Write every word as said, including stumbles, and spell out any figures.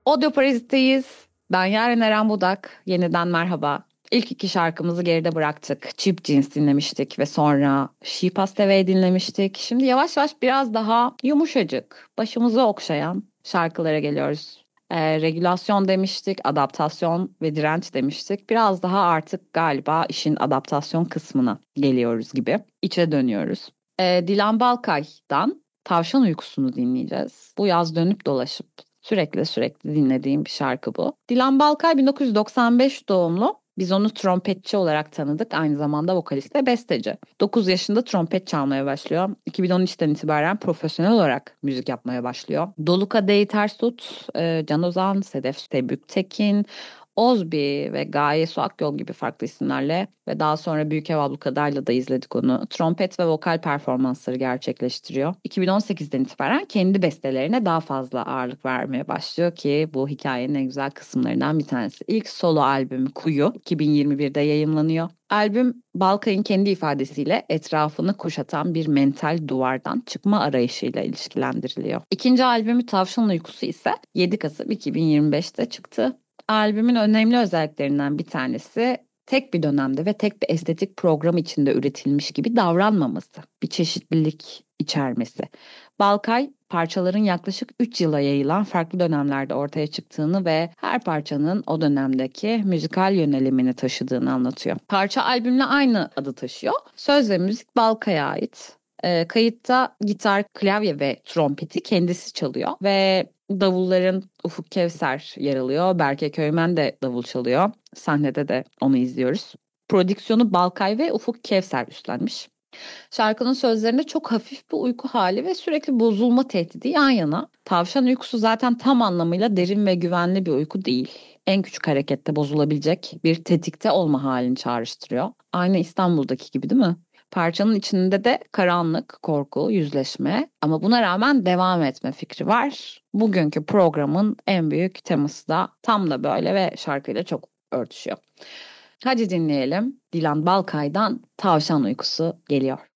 Audio Parazit'teyiz. Ben Yaren Eren Budak. Yeniden merhaba. İlk iki şarkımızı geride bıraktık. Cheap Jeans dinlemiştik ve sonra She Passed Away dinlemiştik. Şimdi yavaş yavaş biraz daha yumuşacık, başımızı okşayan şarkılara geliyoruz. Ee, regülasyon demiştik, adaptasyon ve direnç demiştik. Biraz daha artık galiba işin adaptasyon kısmına geliyoruz gibi. İçe dönüyoruz. Ee, Dilan Balkay'dan Tavşan Uykusu'nu dinleyeceğiz. Bu yaz dönüp dolaşıp sürekli sürekli dinlediğim bir şarkı bu. Dilan Balkay bin dokuz yüz doksan beş doğumlu. Biz onu trompetçi olarak tanıdık. Aynı zamanda vokalist ve besteci. dokuz yaşında trompet çalmaya başlıyor. iki bin on üçten itibaren profesyonel olarak müzik yapmaya başlıyor. Dolu Kadehi Ters Tut, e, Can Ozan, Sedef Tekin, Ozbi ve Gaye Su Akyol gibi farklı isimlerle ve daha sonra Büyük Ev Ablukada'yla da izledik onu. Trompet ve vokal performansları gerçekleştiriyor. iki bin on sekizden itibaren kendi bestelerine daha fazla ağırlık vermeye başlıyor ki bu hikayenin en güzel kısımlarından bir tanesi. İlk solo albümü Kuyu iki bin yirmi birde yayımlanıyor. Albüm Balkay'ın kendi ifadesiyle etrafını kuşatan bir mental duvardan çıkma arayışıyla ilişkilendiriliyor. İkinci albümü Tavşan Uykusu ise yedi Kasım iki bin yirmi beşte çıktı. Albümün önemli özelliklerinden bir tanesi tek bir dönemde ve tek bir estetik program içinde üretilmiş gibi davranmaması, bir çeşitlilik içermesi. Balkay parçaların yaklaşık üç yıla yayılan farklı dönemlerde ortaya çıktığını ve her parçanın o dönemdeki müzikal yönelimini taşıdığını anlatıyor. Parça albümle aynı adı taşıyor. Söz ve müzik Balkay'a ait. E, kayıtta gitar, klavye ve trompeti kendisi çalıyor ve davulların Ufuk Kevser yer alıyor. Berke Köymen de davul çalıyor. Sahnede de onu izliyoruz. Prodüksiyonu Balkay ve Ufuk Kevser üstlenmiş. Şarkının sözlerinde çok hafif bir uyku hali ve sürekli bozulma tehdidi yan yana. Tavşan uykusu zaten tam anlamıyla derin ve güvenli bir uyku değil. En küçük harekette bozulabilecek bir tetikte olma halini çağrıştırıyor. Aynı İstanbul'daki gibi değil mi? Parçanın içinde de karanlık, korku, yüzleşme ama buna rağmen devam etme fikri var. Bugünkü programın en büyük teması da tam da böyle ve şarkıyla çok örtüşüyor. Hadi dinleyelim. Dilan Balkay'dan Tavşan Uykusu geliyor.